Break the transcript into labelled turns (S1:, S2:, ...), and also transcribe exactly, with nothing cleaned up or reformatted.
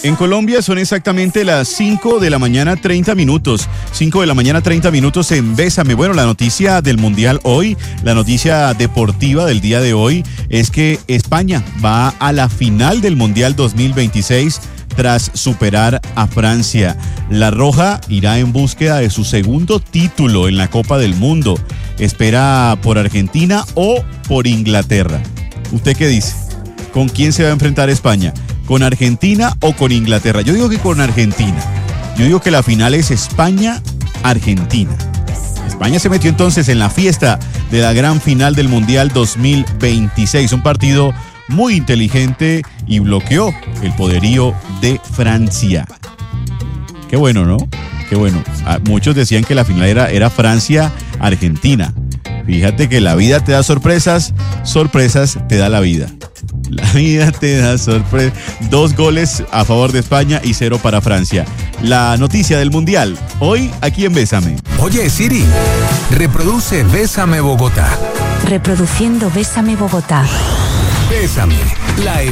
S1: En Colombia son exactamente las cinco de la mañana, treinta minutos. cinco de la mañana, treinta minutos en Bésame. Bueno, la noticia del Mundial hoy, la noticia deportiva del día de hoy es que España va a la final del Mundial dos mil veintiséis tras superar a Francia. La Roja irá en búsqueda de su segundo título en la Copa del Mundo. Espera por Argentina o por Inglaterra. ¿Usted qué dice? ¿Con quién se va a enfrentar España? ¿Con Argentina o con Inglaterra? Yo digo que con Argentina. Yo digo que la final es España-Argentina. España se metió entonces en la fiesta de la gran final del Mundial dos mil veintiséis. Un partido muy inteligente y bloqueó el poderío de Francia. Qué bueno, ¿no? Qué bueno. Muchos decían que la final era, era Francia-Argentina. Fíjate que la vida te da sorpresas, sorpresas te da la vida. La vida te da sorpresa. Dos goles a favor de España y cero para Francia. La noticia del Mundial, hoy aquí en Bésame.
S2: Oye, Siri, reproduce Bésame Bogotá.
S3: Reproduciendo Bésame Bogotá.
S2: Bésame, la